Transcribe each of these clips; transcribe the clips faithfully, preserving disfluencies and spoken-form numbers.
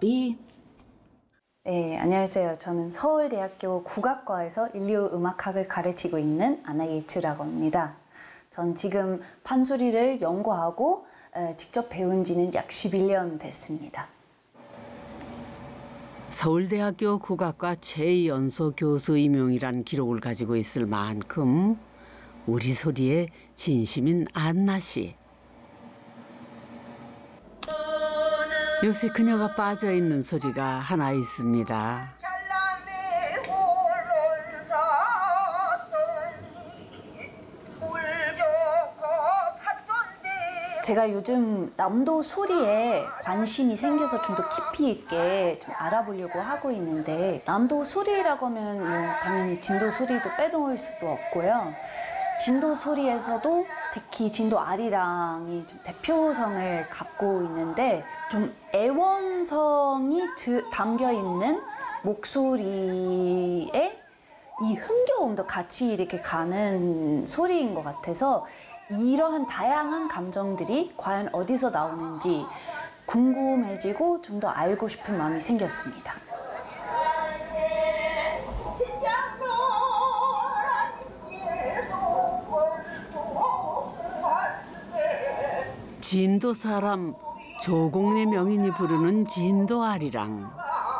B. 네, 안녕하세요. 저는 서울대학교 국악과에서 인류 음악학을 가르치고 있는 아나예츠라고 합니다. 전 지금 판소리를 연구하고 에, 직접 배운 지는 약 십일 년 됐습니다. 서울대학교 국악과 최연소 교수 임용이란 기록을 가지고 있을 만큼 우리 소리에 진심인 안나 씨. 요새 그녀가 빠져 있는 소리가 하나 있습니다. 제가 요즘 남도 소리에 관심이 생겨서 좀 더 깊이 있게 좀 알아보려고 하고 있는데, 남도 소리라고 하면 뭐 당연히 진도 소리도 빼놓을 수도 없고요. 진도 소리에서도 특히 진도 아리랑이 좀 대표성을 갖고 있는데, 좀 애원성이 담겨 있는 목소리에 이 흥겨움도 같이 이렇게 가는 소리인 것 같아서 이러한 다양한 감정들이 과연 어디서 나오는지 궁금해지고 좀 더 알고 싶은 마음이 생겼습니다. 진도 사람 조공래 명인이 부르는 진도 아리랑.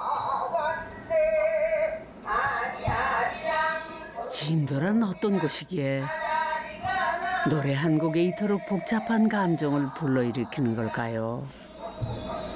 진도란 어떤 곳이기에 노래 한 곡에 이토록 복잡한 감정을 불러일으키는 걸까요?